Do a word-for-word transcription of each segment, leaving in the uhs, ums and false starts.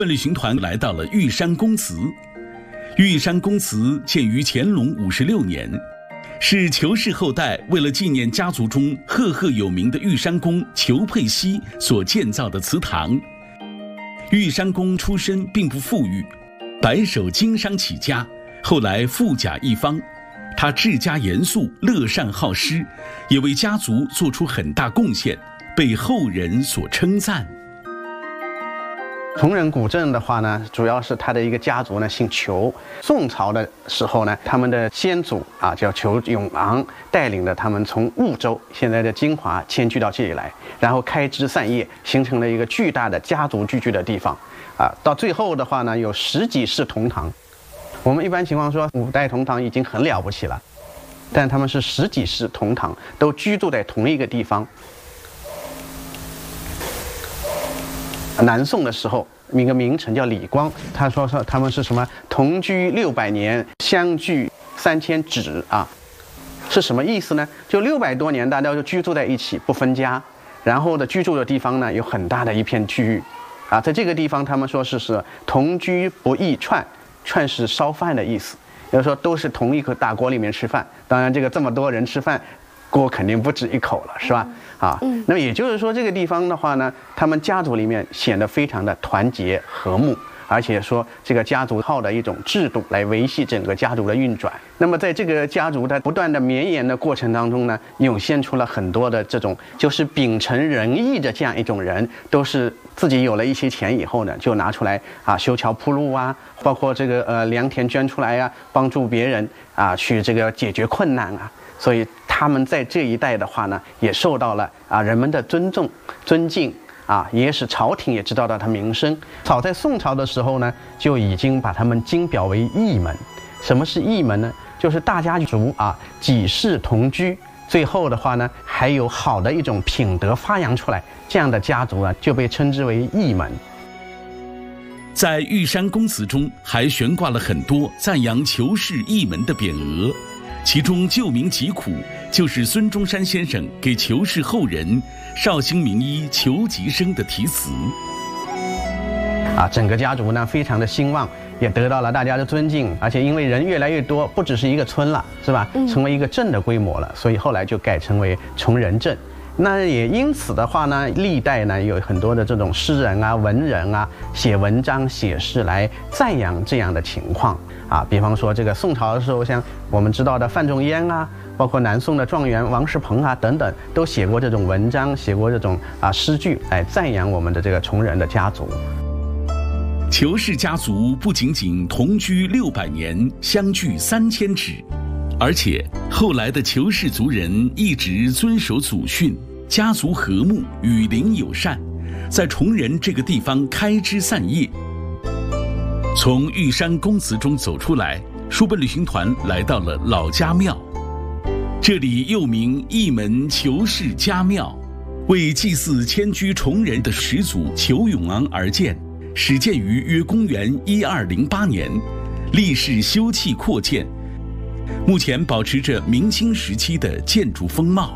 旅行团来到了玉山宫祠。玉山宫祠建于乾隆五十六年，是裘氏后代为了纪念家族中赫赫有名的玉山公裘佩熙所建造的祠堂。玉山公出身并不富裕，白手经商起家，后来富甲一方。他治家严肃，乐善好施，也为家族做出很大贡献，被后人所称赞。 崇仁古镇的话呢，主要是他的一个家族呢姓裘。宋朝的时候呢，他们的先祖啊叫裘永昂，带领着他们从婺州（现在的金华）迁居到这里来，然后开枝散叶，形成了一个巨大的家族聚居的地方。啊，到最后的话呢，有十几世同堂。我们一般情况说五代同堂已经很了不起了，但他们是十几世同堂，都居住在同一个地方。南宋的时候，一个名臣叫李光，他说说他们是什么同居六百年，相聚三千指啊，是什么意思呢？就六百多年，大家就居住在一起，不分家，然后的居住的地方呢有很大的一片区域，啊，在这个地方他们说是是同居不异串，串是烧饭的意思，也就是说都是同一个大锅里面吃饭。当然，这个这么多人吃饭，锅肯定不止一口了，是吧？啊，那么也就是说，这个地方的话呢，他们家族里面显得非常的团结和睦，而且说这个家族靠的一种制度来维系整个家族的运转。那么在这个家族的不断的绵延的过程当中呢，涌现出了很多的这种就是秉承仁义的这样一种人，都是自己有了一些钱以后呢，就拿出来啊修桥铺路啊，包括这个呃良田捐出来呀、啊，帮助别人啊去这个解决困难啊。所以他们在这一代的话呢，也受到了啊人们的尊重、尊敬啊，也使朝廷也知道到他名声。早在宋朝的时候呢，就已经把他们经表为义门。什么是义门呢？就是大家族啊几世同居，最后的话呢，还有好的一种品德发扬出来，这样的家族啊就被称之为义门。 在玉山宫祠中，还悬挂了很多赞扬裘氏义门的匾额。其中救民疾苦就是孙中山先生给裘氏后人绍兴名医裘吉生的题词。 啊，整个家族呢非常的兴旺，也得到了大家的尊敬，而且因为人越来越多，不只是一个村了，是吧？成为一个镇的规模了，所以后来就改成为崇仁镇。那也因此的话呢，历代呢有很多的这种诗人啊、文人啊，写文章、写诗来赞扬这样的情况啊。比方说这个宋朝的时候，像我们知道的范仲淹啊，包括南宋的状元王世鹏啊等等，都写过这种文章，写过这种啊诗句来赞扬我们的这个崇仁的家族。 裘氏家族不仅仅同居六百年，相距三千尺，而且后来的裘氏族人一直遵守祖训，家族和睦，与邻友善，在崇仁这个地方开枝散叶。从玉山宫祠中走出来，书本旅行团来到了老家庙，这里又名义门裘氏家庙，为祭祀迁居崇仁的始祖裘永昂而建，始建于约公元一二零八年，历世修葺扩建，目前保持着明清时期的建筑风貌。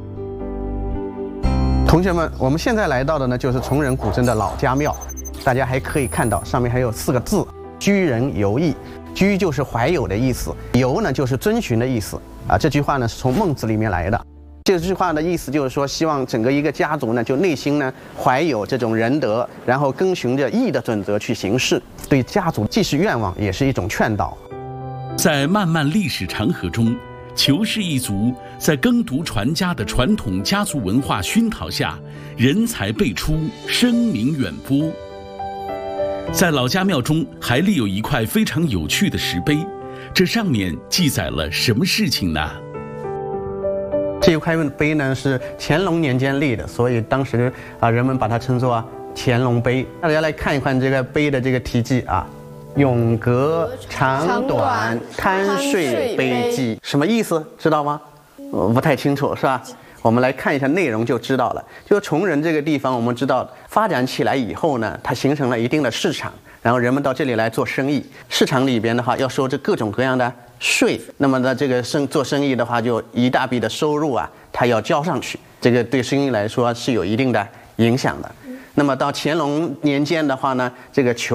同学们，我们现在来到的呢，就是崇仁古镇的老家庙。大家还可以看到上面还有四个字：居仁游义。居就是怀有的意思，游呢就是遵循的意思啊。这句话呢是从孟子里面来的。这句话的意思就是说，希望整个一个家族呢，就内心呢怀有这种仁德，然后遵循着义的准则去行事，对家族既是愿望，也是一种劝导。 在漫漫历史长河中，裘氏一族在耕读传家的传统家族文化熏陶下，人才辈出，声名远播。在老家庙中还立有一块非常有趣的石碑，这上面记载了什么事情呢？ 这一块碑呢是乾隆年间立的，所以当时啊人们把它称作乾隆碑。大家来看一看这个碑的这个题记啊，永隔长短贪睡碑记，什么意思？知道吗？我不太清楚，是吧？我们来看一下内容就知道了。就崇仁这个地方，我们知道发展起来以后呢，它形成了一定的市场，然后人们到这里来做生意。市场里边的话，要收这各种各样的税，那么呢，这个生做生意的话，就一大笔的收入啊，它要交上去，这个对生意来说是有一定的影响的。那么到乾隆年间的话呢，这个裘